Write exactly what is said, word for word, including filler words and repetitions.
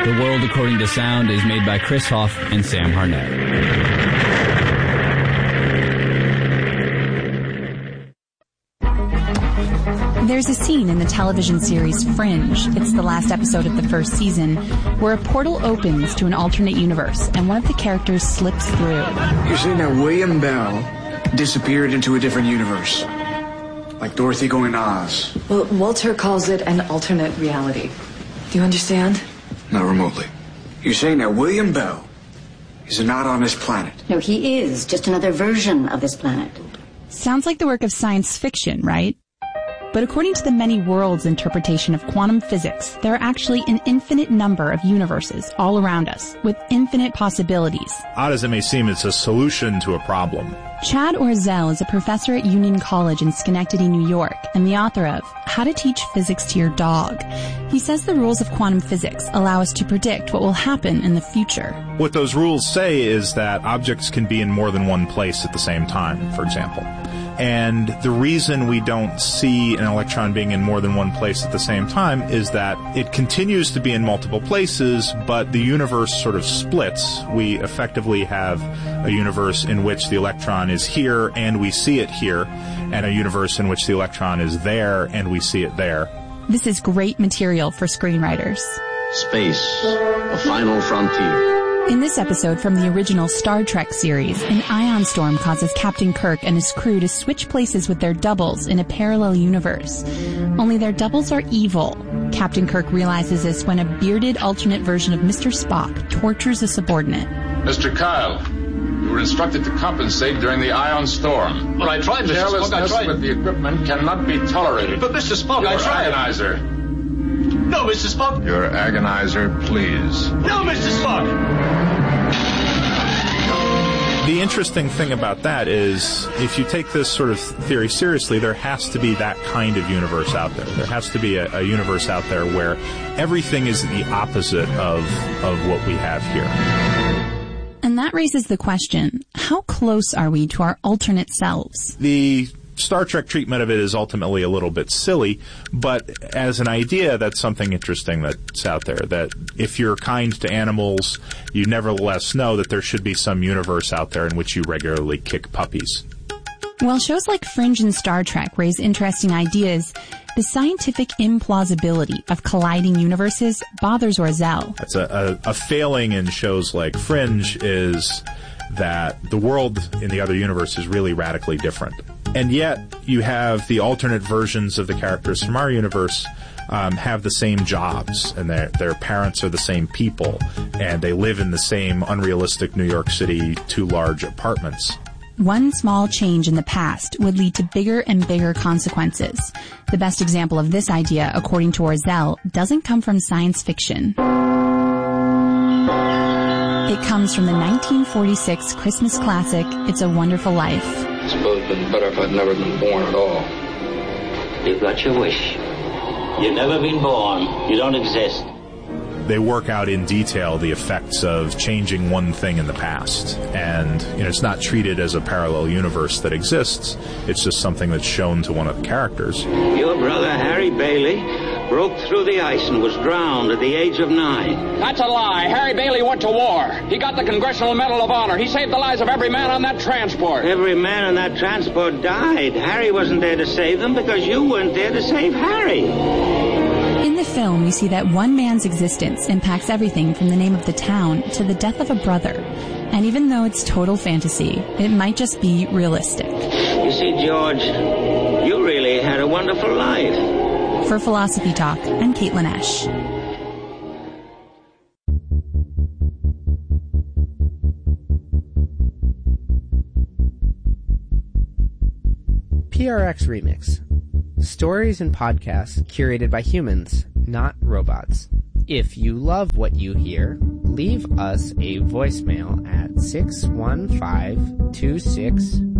The World According to Sound is made by Chris Hoff and Sam Harnett. There's a scene in the television series Fringe, it's the last episode of the first season, where a portal opens to an alternate universe and one of the characters slips through. You're saying that William Bell disappeared into a different universe? Like Dorothy going to Oz? Well, Walter calls it an alternate reality. Do you understand? Not remotely. You're saying that William Bell is not on this planet? No, he is. Just another version of this planet. Sounds like the work of science fiction, right? But according to the many worlds interpretation of quantum physics, there are actually an infinite number of universes all around us, with infinite possibilities. Odd as it may seem, it's a solution to a problem. Chad Orzel is a professor at Union College in Schenectady, New York, and the author of How to Teach Physics to Your Dog. He says the rules of quantum physics allow us to predict what will happen in the future. What those rules say is that objects can be in more than one place at the same time, for example. And the reason we don't see an electron being in more than one place at the same time is that it continues to be in multiple places, but the universe sort of splits. We effectively have a universe in which the electron is here and we see it here, and a universe in which the electron is there and we see it there. This is great material for screenwriters. Space, a final frontier. In this episode from the original Star Trek series, an ion storm causes Captain Kirk and his crew to switch places with their doubles in a parallel universe. Only their doubles are evil. Captain Kirk realizes this when a bearded alternate version of Mister Spock tortures a subordinate. Mister Kyle, you were instructed to compensate during the ion storm. Well, I tried, Mister Spock, I Carelessness tried. with the equipment cannot be tolerated. But, Mister Spock, Your I tried. agonizer. No, Mister Spock. Your agonizer, please. No, Mister Spock. The interesting thing about that is, if you take this sort of theory seriously, there has to be that kind of universe out there. There has to be a, a universe out there where everything is the opposite of, of what we have here. And that raises the question, how close are we to our alternate selves? The Star Trek treatment of it is ultimately a little bit silly, but as an idea, that's something interesting that's out there, that if you're kind to animals, you nevertheless know that there should be some universe out there in which you regularly kick puppies. While shows like Fringe and Star Trek raise interesting ideas, the scientific implausibility of colliding universes bothers Orzel. That's a, a, a failing in shows like Fringe is that the world in the other universe is really radically different. And yet, you have the alternate versions of the characters from our universe um, have the same jobs, and their their parents are the same people, and they live in the same unrealistic New York City two large apartments. One small change in the past would lead to bigger and bigger consequences. The best example of this idea, according to Orzel, doesn't come from science fiction. It comes from the nineteen forty-six Christmas classic, It's a Wonderful Life. I suppose it'd been better if I'd never been born at all. You've got your wish. You've never been born. You don't exist. They work out in detail the effects of changing one thing in the past. And, you know, it's not treated as a parallel universe that exists. It's just something that's shown to one of the characters. Your brother, Harry Bailey, broke through the ice and was drowned at the age of nine. That's a lie. Harry Bailey went to war. He got the Congressional Medal of Honor. He saved the lives of every man on that transport. Every man on that transport died. Harry wasn't there to save them because you weren't there to save Harry. In the film, we see that one man's existence impacts everything from the name of the town to the death of a brother. And even though it's total fantasy, it might just be realistic. You see, George, you really had a wonderful life. For Philosophy Talk, I'm Caitlin Esch. P R X Remix. Stories and podcasts curated by humans, not robots. If you love what you hear, leave us a voicemail at six one five, two six